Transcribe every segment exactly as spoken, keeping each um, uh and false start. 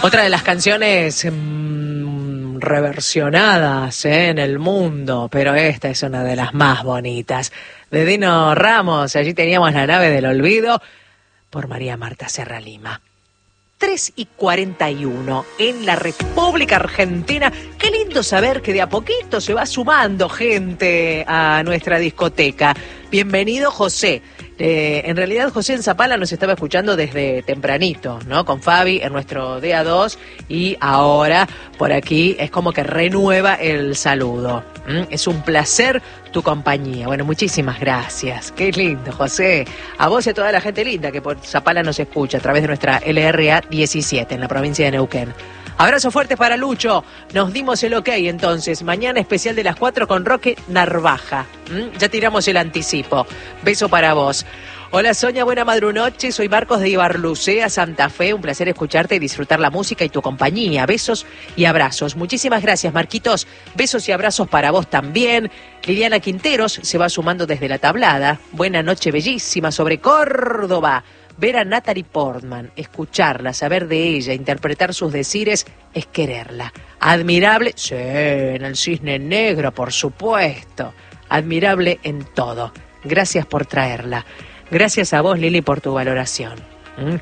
Otra de las canciones mmm, reversionadas ¿eh? en el mundo, pero esta es una de las más bonitas. De Dino Ramos, allí teníamos La nave del olvido, por María Marta Serra Lima. tres y cuarenta y uno en la República Argentina. Qué lindo saber que de a poquito se va sumando gente a nuestra discoteca. Bienvenido, José. Eh, en realidad José en Zapala nos estaba escuchando desde tempranito, ¿no? Con Fabi en nuestro D A dos y ahora por aquí es como que renueva el saludo. ¿Mm? Es un placer tu compañía. Bueno, muchísimas gracias. Qué lindo, José. A vos y a toda la gente linda que por Zapala nos escucha a través de nuestra L R A diecisiete en la provincia de Neuquén. Abrazo fuerte para Lucho. Nos dimos el ok entonces. Mañana especial de las cuatro con Roque Narvaja. ¿Mm? Ya tiramos el anticipo. Beso para vos. Hola Sonia, buena madrunoche. Soy Marcos de Ibarlucea, Santa Fe. Un placer escucharte y disfrutar la música y tu compañía. Besos y abrazos. Muchísimas gracias, Marquitos. Besos y abrazos para vos también. Liliana Quinteros se va sumando desde la tablada. Buena noche bellísima sobre Córdoba. Ver a Natalie Portman, escucharla, saber de ella, interpretar sus decires, es quererla. Admirable, sí, en el Cisne Negro, por supuesto. Admirable en todo. Gracias por traerla. Gracias a vos, Lili, por tu valoración. ¿Mm?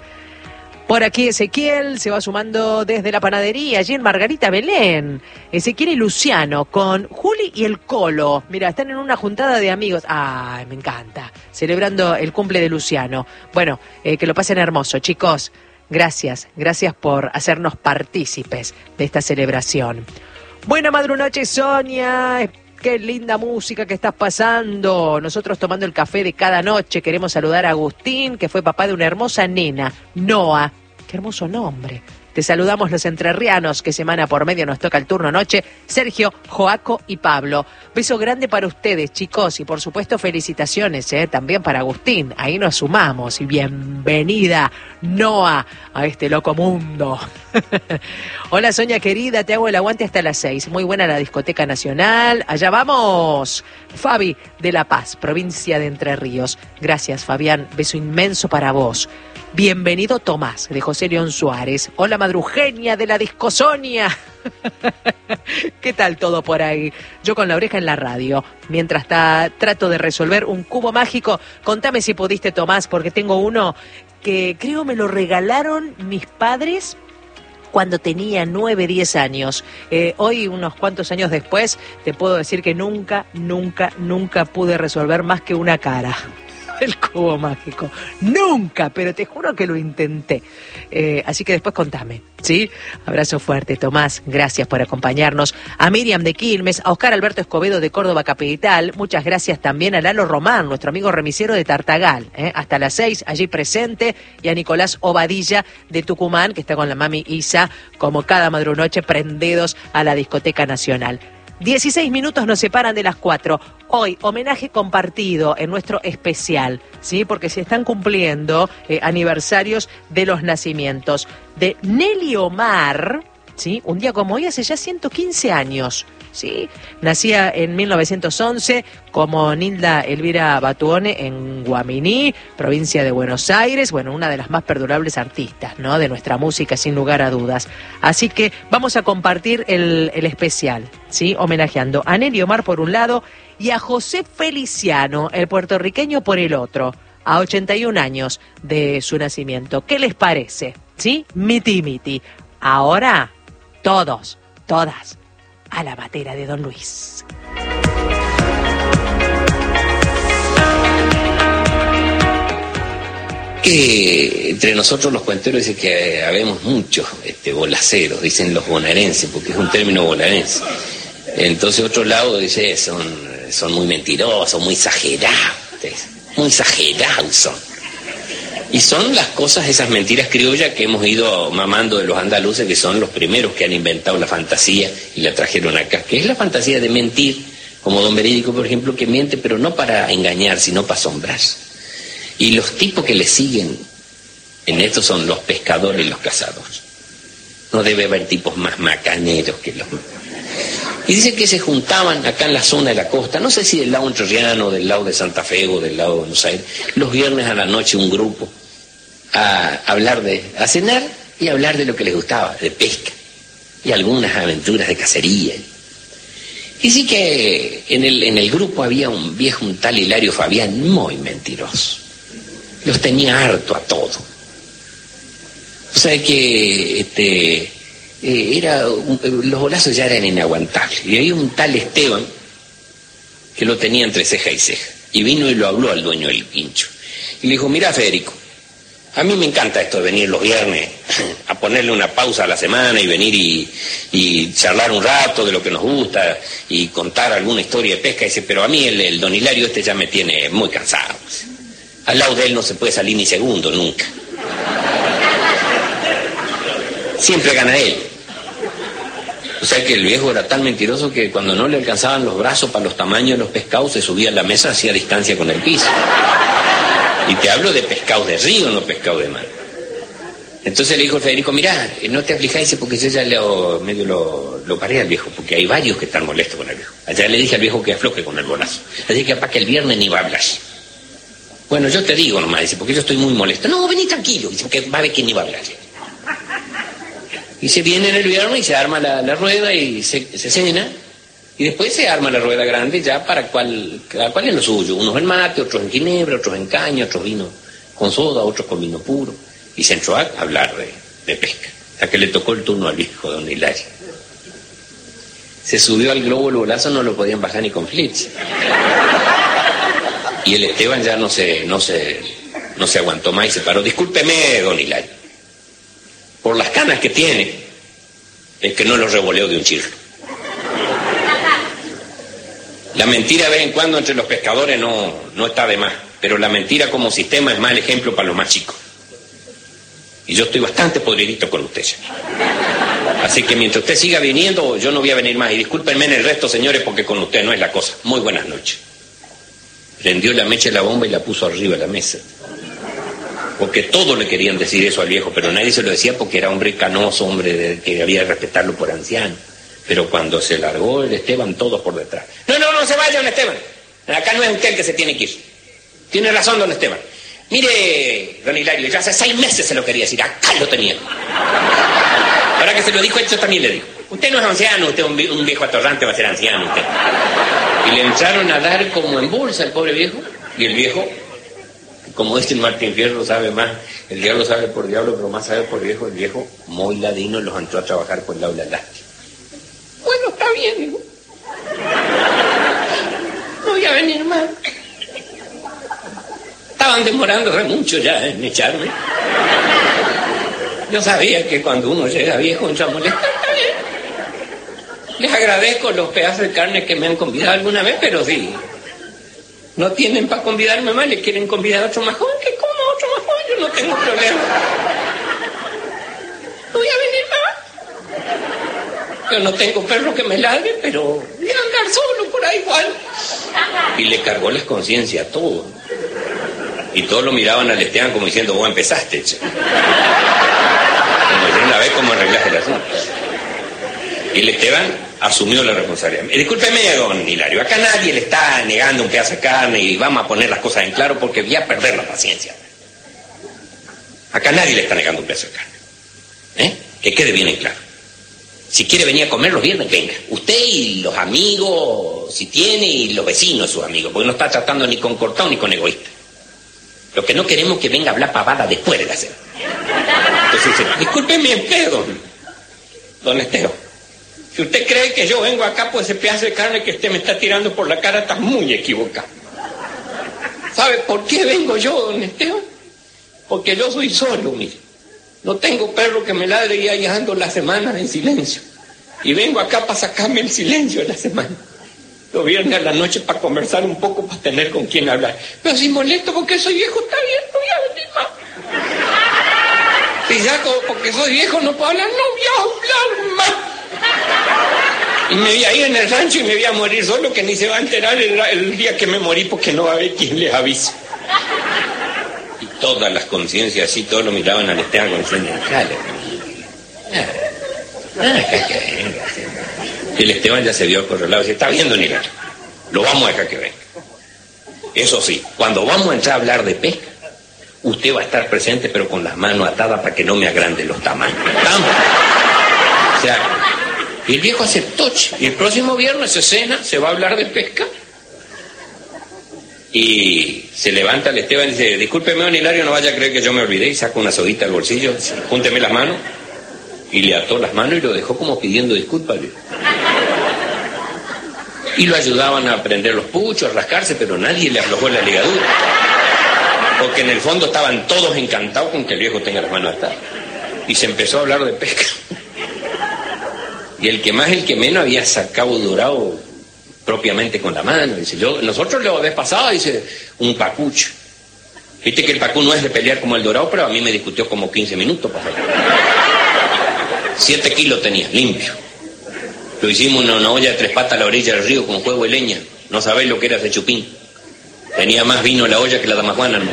Por aquí Ezequiel se va sumando desde la panadería, allí en Margarita Belén. Ezequiel y Luciano con Juli y el Colo. Mira, están en una juntada de amigos. Ay, me encanta. Celebrando el cumple de Luciano. Bueno, eh, que lo pasen hermoso, chicos. Gracias, gracias por hacernos partícipes de esta celebración. Buena madrunoche, Sonia. Qué linda música que estás pasando. Nosotros tomando el café de cada noche. Queremos saludar a Agustín, que fue papá de una hermosa nena, Noa. Qué hermoso nombre. Te saludamos los entrerrianos, que semana por medio nos toca el turno noche. Sergio, Joaco y Pablo. Beso grande para ustedes, chicos. Y por supuesto felicitaciones ¿eh? también para Agustín. Ahí nos sumamos. Y bienvenida, Noa, a este loco mundo. Hola Sonia querida, te hago el aguante hasta las seis. Muy buena la discoteca nacional. Allá vamos. Fabi de La Paz, provincia de Entre Ríos. Gracias, Fabián. Beso inmenso para vos. Bienvenido Tomás, de José León Suárez. Hola Madrugenia de la Discosonia. ¿Qué tal todo por ahí? Yo con la oreja en la radio. Mientras ta, trato de resolver un cubo mágico, contame si pudiste, Tomás, porque tengo uno que creo me lo regalaron mis padres cuando tenía nueve, diez años. Eh, hoy, unos cuantos años después, te puedo decir que nunca, nunca, nunca pude resolver más que una cara. El cubo mágico. Nunca, pero te juro que lo intenté. Eh, así que después contame, ¿sí? Abrazo fuerte, Tomás. Gracias por acompañarnos. A Miriam de Quilmes, a Oscar Alberto Escobedo de Córdoba Capital. Muchas gracias también a Lalo Román, nuestro amigo remisero de Tartagal. ¿eh? Hasta las seis, allí presente. Y a Nicolás Obadilla de Tucumán, que está con la mami Isa, como cada madrunoche, prendidos a la discoteca nacional. dieciséis minutos nos separan de las cuatro. Hoy, homenaje compartido en nuestro especial, ¿sí? Porque se están cumpliendo eh, aniversarios de los nacimientos de Nelly Omar, ¿sí? Un día como hoy, hace ya ciento quince años, ¿sí? Nacía en mil novecientos once como Nilda Elvira Batuone en Guaminí, provincia de Buenos Aires. Bueno, una de las más perdurables artistas, ¿no? De nuestra música, sin lugar a dudas. Así que vamos a compartir el, el especial, ¿sí? Homenajeando a Nelly Omar por un lado y a José Feliciano, el puertorriqueño, por el otro, a ochenta y un años de su nacimiento. ¿Qué les parece? ¿Sí? Miti miti. Ahora, todos, todas, a la batera de Don Luis. Que entre nosotros los cuenteros dicen que habemos muchos este, bolaceros, dicen los bonaerenses, porque es un término bonaerense. Entonces otro lado dice, son, son muy mentirosos, muy exagerados, muy exagerados son. Y son las cosas, esas mentiras criollas que hemos ido mamando de los andaluces, que son los primeros que han inventado la fantasía y la trajeron acá, que es la fantasía de mentir, como Don Verídico, por ejemplo, que miente, pero no para engañar, sino para asombrar. Y los tipos que le siguen en esto son los pescadores y los cazadores. No debe haber tipos más macaneros que los... Y dice que se juntaban acá en la zona de la costa, no sé si del lado entrerriano, del lado de Santa Fe o del lado de Buenos Aires, los viernes a la noche un grupo a hablar de, a cenar y hablar de lo que les gustaba, de pesca, y algunas aventuras de cacería. Y sí que en el, en el grupo había un viejo, un tal Hilario Fabián, muy mentiroso. Los tenía harto a todo. O sea que este, eh, era un, los bolazos ya eran inaguantables. Y había un tal Esteban que lo tenía entre ceja y ceja. Y vino y lo habló al dueño del quincho. Y le dijo, mirá, Federico, a mí me encanta esto de venir los viernes a ponerle una pausa a la semana y venir y, y charlar un rato de lo que nos gusta y contar alguna historia de pesca. Y dice, pero a mí el, el don Hilario este ya me tiene muy cansado. Al lado de él no se puede salir ni segundo, nunca. Siempre gana él. O sea que el viejo era tan mentiroso que cuando no le alcanzaban los brazos para los tamaños de los pescados, se subía a la mesa, hacía distancia con el piso. Y te hablo de pescados de río, no pescados de mar. Entonces le dijo el Federico, mirá, no te aflijáis porque yo ya lo, medio lo, lo paré al viejo, porque hay varios que están molestos con el viejo. Allá le dije al viejo que afloje con el bolazo. Así que capaz que el viernes ni va a hablar. Bueno, yo te digo nomás, dice, porque yo estoy muy molesto. No, vení tranquilo, dice, porque va a ver que ni va a hablar. Y se viene en el viernes y se arma la, la rueda y se, se cena. Y después se arma la rueda grande ya para cual, cada cual en lo suyo. Unos en mate, otros en ginebra, otros en caña, otros vino con soda, otros con vino puro. Y se entró a hablar de, de pesca. Hasta que le tocó el turno al viejo don Hilario. Se subió al globo el bolazo, no lo podían bajar ni con flits. Y el Esteban ya no se, no se, no se aguantó más y se paró. Discúlpeme, don Hilario. Por las canas que tiene, es que no lo revoleo de un chirlo. La mentira de vez en cuando entre los pescadores no, no está de más, pero la mentira como sistema es mal ejemplo para los más chicos. Y yo estoy bastante podridito con usted ya. Así que mientras usted siga viniendo, yo no voy a venir más. Y discúlpenme en el resto, señores, porque con usted no es la cosa. Muy buenas noches. Prendió la mecha de la bomba y la puso arriba de la mesa. Porque todos le querían decir eso al viejo, pero nadie se lo decía porque era hombre canoso, hombre de, que había que respetarlo por anciano. Pero cuando se largó el Esteban, todos por detrás. No, no, no se vaya, don Esteban. Acá no es usted el que se tiene que ir. Tiene razón, don Esteban. Mire, don Hilario, yo hace seis meses se lo quería decir, acá lo tenía. Ahora que se lo dijo, yo también le digo. Usted no es anciano, usted es un, un viejo atorrante, va a ser anciano usted. Y le entraron a dar como en bolsa al pobre viejo, y el viejo, como este Martín Fierro sabe más, el diablo sabe por diablo, pero más sabe por viejo, el viejo muy ladino los entró a trabajar por el lado de la lástima. Bueno, está bien, digo. No voy a venir más. Estaban demorándose mucho ya en echarme. Yo sabía que cuando uno llega viejo entra a molestar, está bien. Les agradezco los pedazos de carne que me han convidado alguna vez, pero sí. No tienen para convidarme más, le quieren convidar a otro más joven, que coma otro más joven, yo no tengo problema. No voy a venir más. Yo no tengo perro que me ladre, pero voy a andar solo por ahí igual. Y le cargó la conciencia a todo. Y todos lo miraban al Esteban como diciendo, vos empezaste, che. Como una vez como arreglaste el asunto. Y el Esteban asumió la responsabilidad. Discúlpeme, don Hilario, acá nadie le está negando un pedazo de carne y vamos a poner las cosas en claro porque voy a perder la paciencia. Acá nadie le está negando un pedazo de carne. ¿Eh? Que quede bien en claro. Si quiere venir a comer los viernes, venga. Usted y los amigos, si tiene, y los vecinos de sus amigos, porque no está tratando ni con cortado ni con egoísta. Lo que no queremos es que venga a hablar pavada después de la cena. Entonces dice, discúlpeme usted, don, don Esteban. Si usted cree que yo vengo acá por ese pedazo de carne que usted me está tirando por la cara, está muy equivocado. ¿Sabe por qué vengo yo, don Esteban? Porque yo soy solo, mire. No tengo perro que me ladre y ahí ando la semana en silencio. Y vengo acá para sacarme el silencio de la semana. Los viernes a la noche para conversar un poco, para tener con quién hablar. Pero si molesto porque soy viejo, está bien, no voy a venir más. Si ya porque soy viejo no puedo hablar, no voy a hablar más. Y me voy a ir en el rancho y me voy a morir solo, que ni se va a enterar el, el día que me morí porque no va a haber quien les avise. Y todas las conciencias así, todos lo miraban al Esteban con diciendo, dale. Ah, que venga. El Esteban ya se vio acorralado y dice, está bien, don Hilario, lo vamos a dejar que venga. Eso sí, cuando vamos a entrar a hablar de pesca, Usted va a estar presente, pero con las manos atadas para que no me agranden los tamaños. ¿Estamos? O sea, y el viejo aceptó. Y el próximo viernes se cena, se va a hablar de pesca. Y se levanta el Esteban y dice, discúlpeme, don Hilario, no vaya a creer que yo me olvidé. Y saca una soguita del bolsillo, dice, júnteme las manos. Y le ató las manos y lo dejó como pidiendo disculpas. Y lo ayudaban a prender los puchos, a rascarse, pero nadie le aflojó la ligadura. Porque en el fondo estaban todos encantados con que el viejo tenga las manos atadas. Y se empezó a hablar de pesca. Y el que más, el que menos había sacado dorado propiamente con la mano. Dice, yo, nosotros la vez pasada, dice, un pacucho. Viste que el pacú no es de pelear como el dorado, pero a mí me discutió como quince minutos para sacar. Siete kilos tenía, limpio. Lo hicimos en una olla de tres patas a la orilla del río con juego de leña. No sabés lo que era ese chupín. Tenía más vino en la olla que la damajuana, ¿no?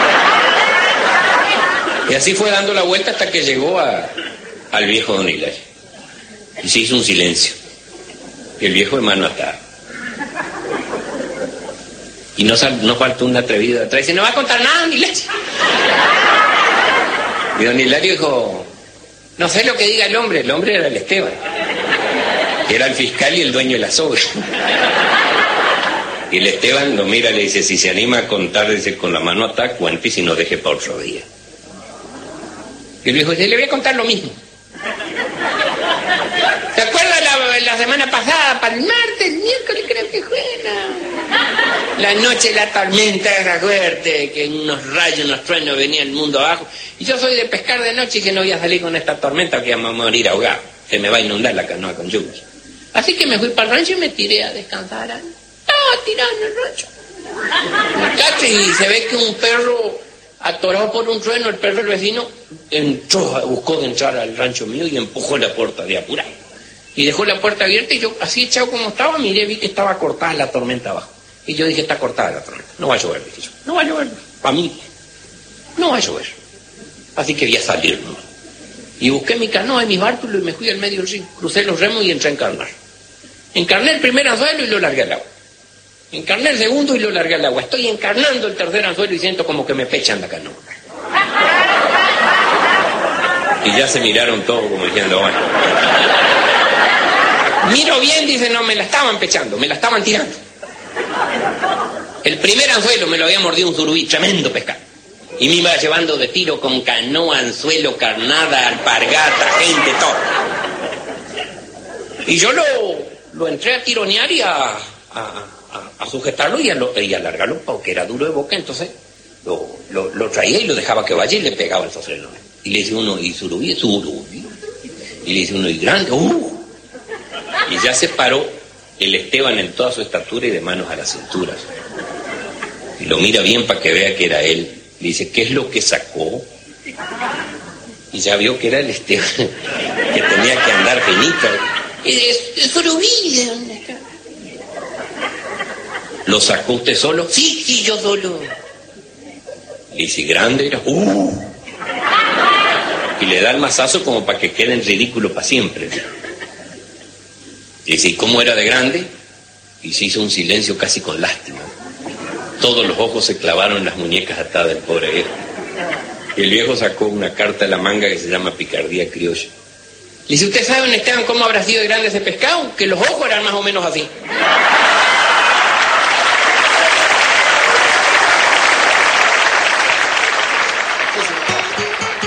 Y así fue dando la vuelta hasta que llegó a, al viejo don Hilario. Y se hizo un silencio. Y el viejo hermano atado. Y no, sal, no faltó un atrevido atrás. Dice, no va a contar nada, don Hilario. Y don Hilario dijo, no sé lo que diga el hombre. El hombre era el Esteban, que era el fiscal y el dueño de la soga. Y el Esteban lo mira y le dice, si se anima a contar, dice, con la mano atada, cuente y si no deje para otro día. Y el viejo dice, le voy a contar lo mismo. ¿Te acuerdas la, la semana pasada, para el martes, el miércoles creo que fue? No. La noche, la tormenta era fuerte, que unos rayos, unos truenos venían el mundo abajo. Y yo soy de pescar de noche y que no voy a salir con esta tormenta, que vamos a morir ahogado. Se me va a inundar la canoa con lluvia. Así que me fui para el rancho y me tiré a descansar. Estaba tirado en el rancho. Y se ve que un perro, atorado por un trueno, el perro del vecino, entró, buscó de entrar al rancho mío y empujó la puerta de apurado. Y dejó la puerta abierta y yo, así echado como estaba, miré, vi que estaba cortada la tormenta abajo. Y yo dije, está cortada la tormenta. No va a llover, dije yo. No va a llover. Para mí, no va a llover. Así que voy a salir, ¿no? Y busqué mi canoa y mis bártulos y me fui al medio del río. Crucé los remos y entré a encarnar. Encarné el primer anzuelo y lo largué al agua. Encarné el segundo y lo largué al agua. Estoy encarnando el tercer anzuelo y siento como que me pechan la canoa. Y ya se miraron todos como diciendo, bueno. Miro bien, dice, no, me la estaban pechando, me la estaban tirando. El primer anzuelo me lo había mordido un surubí, tremendo pescado. Y me iba llevando de tiro con canoa, anzuelo, carnada, alpargata, gente, todo. Y yo lo, lo entré a tironear y a, a, a, a sujetarlo y a, lo, y a alargarlo porque era duro de boca, entonces lo, lo, lo traía y lo dejaba que vaya y le pegaba el sofreno. Y le dice uno, y surubí, surubí. Y le dice uno, y grande, uh. Y ya se paró el Esteban en toda su estatura y de manos a la cintura. Y lo mira bien para que vea que era él. Le dice, ¿qué es lo que sacó? Y ya vio que era el Esteban, que tenía que andar finito. Es surubí, ¿de dónde está? ¿Lo sacó usted solo? Sí, sí, yo solo. Le dice, ¿grande era? ¡Uh! Y le da el mazazo como para que quede en ridículo para siempre. Y dice, ¿y cómo era de grande? Y se hizo un silencio casi con lástima. Todos los ojos se clavaron en las muñecas atadas del pobre viejo. Y el viejo sacó una carta de la manga que se llama Picardía Criolla. Le dice, ¿usted sabe, Esteban, cómo habrá sido de grande ese pescado? Que los ojos eran más o menos así.